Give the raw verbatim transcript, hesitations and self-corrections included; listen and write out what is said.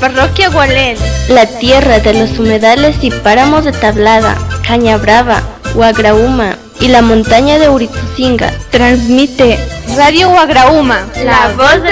parroquia Gualén, la tierra de los humedales y páramos de Tablada, Cañabrava, Huagrauma y la montaña de Uritzunga. Transmite Radio Huagrauma, la voz de